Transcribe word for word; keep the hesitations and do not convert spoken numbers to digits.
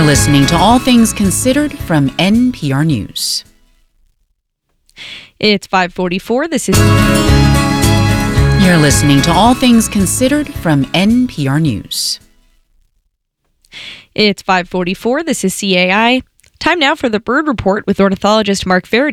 listening to All Things Considered from N P R News. It's five forty-four. This is... You're listening to All Things Considered from N P R News. It's five forty-four. This is C A I. Time now for the Bird Report with ornithologist Mark Faraday.